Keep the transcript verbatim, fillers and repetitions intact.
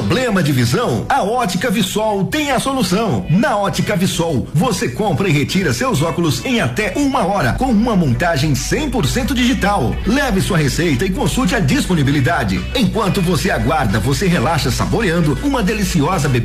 Problema de visão? A Ótica Vissol tem a solução. Na Ótica Vissol, você compra e retira seus óculos em até uma hora, com uma montagem cem por cento digital. Leve sua receita e consulte a disponibilidade. Enquanto você aguarda, você relaxa saboreando uma deliciosa bebida